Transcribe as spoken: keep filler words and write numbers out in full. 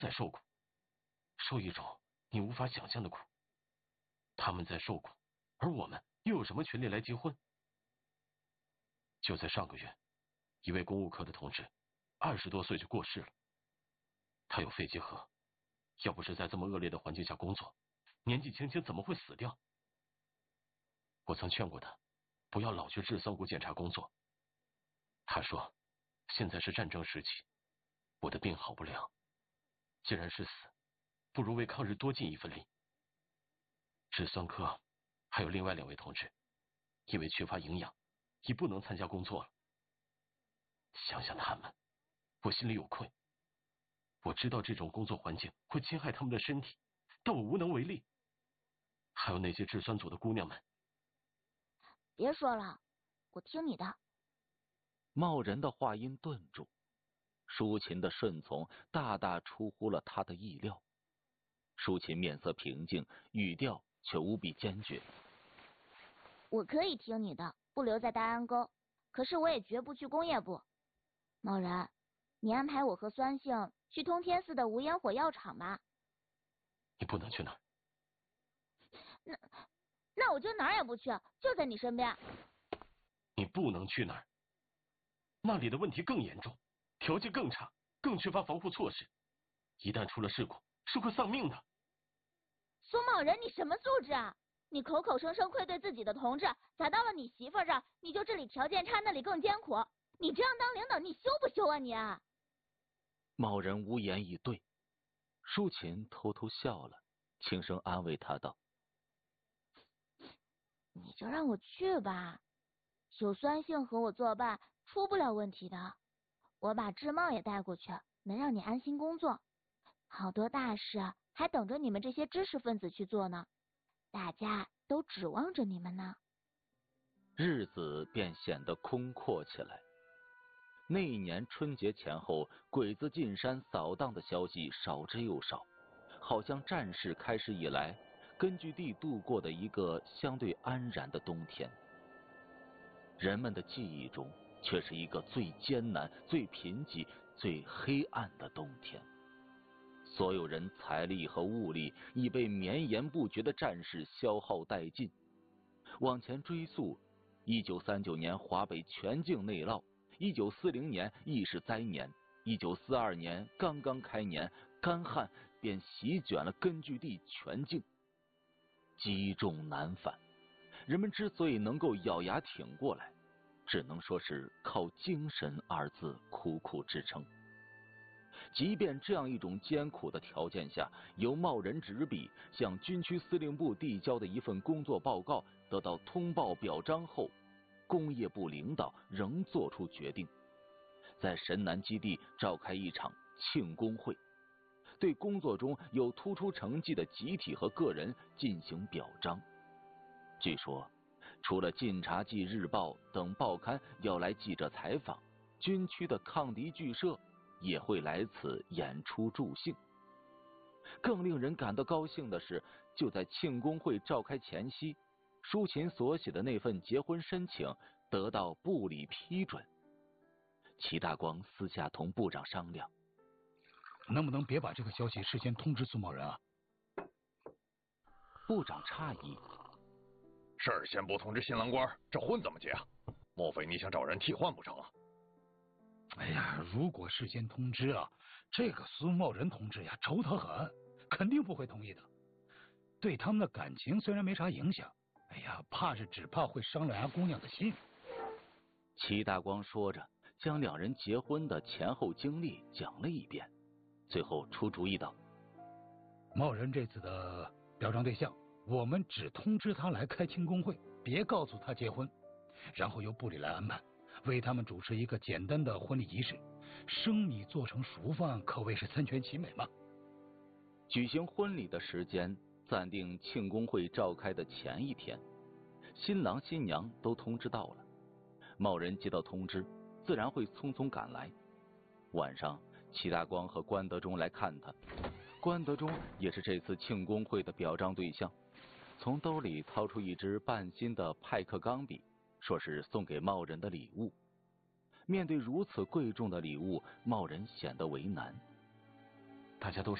在受苦，受一种你无法想象的苦。他们在受苦，而我们又有什么权利来结婚？就在上个月，一位公务科的同志二十多岁就过世了。他有肺结核，要不是在这么恶劣的环境下工作，年纪轻轻怎么会死掉？我曾劝过他不要老去制酸谷检查工作，他说现在是战争时期，我的病好不了，既然是死，不如为抗日多尽一份力。制酸科还有另外两位同志，因为缺乏营养，已不能参加工作了。想想他们，我心里有愧。我知道这种工作环境会侵害他们的身体，但我无能为力。还有那些制酸组的姑娘们。 别说了，我听你的。 茂人的话音顿住，舒琴的顺从大大出乎了他的意料。舒琴面色平静，语调却无比坚决。 我可以听你的，不留在大安沟，可是我也绝不去工业部。茂人，你安排我和酸性去通天寺的无烟火药厂吧。 你不能去那儿。 那那我就哪儿也不去，就在你身边。 你不能去那儿，那里的问题更严重，条件更差，更缺乏防护措施，一旦出了事故是会丧命的。 苏茂人，你什么素质啊？你口口声声愧对自己的同志，咋到了你媳妇这儿，你就这里条件差，那里更艰苦？你这样当领导，你羞不羞啊你啊？ 茂人无言以对，舒琴偷偷笑了，轻声安慰他道： 你就让我去吧，有酸性和我作伴，出不了问题的。我把志茂也带过去，能让你安心工作。好多大事还等着你们这些知识分子去做呢，大家都指望着你们呢。 日子便显得空阔起来。那一年春节前后，鬼子进山扫荡的消息少之又少，好像战事开始以来，根据地度过的一个相对安然的冬天。人们的记忆中，却是一个最艰难、最贫瘠、最黑暗的冬天。所有人财力和物力已被绵延不绝的战事消耗殆尽。往前追溯，一九三九年华北全境内涝，一九四零年亦是灾年，一九四二年刚刚开年，干旱便席卷了根据地全境，积重难返。人们之所以能够咬牙挺过来，只能说是靠精神二字苦苦支撑。即便这样一种艰苦的条件下，由茂人执笔向军区司令部递交的一份工作报告得到通报表彰后，工业部领导仍作出决定，在神南基地召开一场庆功会，对工作中有突出成绩的集体和个人进行表彰。据说除了《晋察冀日报》等报刊要来记者采访，军区的抗敌剧社也会来此演出助兴。更令人感到高兴的是，就在庆功会召开前夕，舒琴所写的那份结婚申请得到部里批准。齐大光私下同部长商量， 能不能别把这个消息事先通知苏茂人啊？ 部长诧异， 事先不通知新郎官，这婚怎么结啊？莫非你想找人替换不成啊？ 哎呀，如果事先通知啊，这个苏茂人同志呀，轴他很，肯定不会同意的。对他们的感情虽然没啥影响，哎呀，怕是只怕会伤了人家姑娘的心。 齐大光说着，将两人结婚的前后经历讲了一遍，最后出主意道： 茂人这次的表彰对象，我们只通知他来开庆功会，别告诉他结婚，然后由部里来安排，为他们主持一个简单的婚礼仪式，生米做成熟饭，可谓是三全其美嘛。 举行婚礼的时间暂定庆功会召开的前一天，新郎新娘都通知到了。茂人接到通知，自然会匆匆赶来。晚上，齐大光和关德忠来看他，关德忠也是这次庆功会的表彰对象，从兜里掏出一支半新的派克钢笔，说是送给茂人的礼物。面对如此贵重的礼物，茂人显得为难。 大家都。